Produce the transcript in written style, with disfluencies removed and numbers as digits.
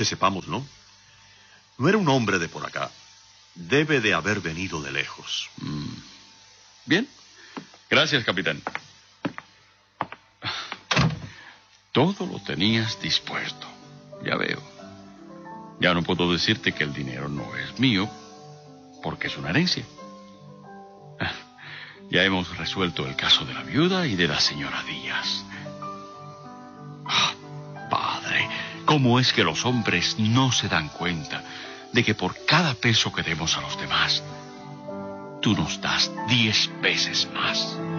Que sepamos, ¿no? No era un hombre de por acá. Debe de haber venido de lejos. Bien. Gracias, capitán. Todo lo tenías dispuesto. Ya veo. Ya no puedo decirte que el dinero no es mío, porque es una herencia. Ya hemos resuelto el caso de la viuda y de la señora Díaz. Padre, ¿cómo es que los hombres no se dan cuenta de que por cada peso que demos a los demás, tú nos das 10 veces más?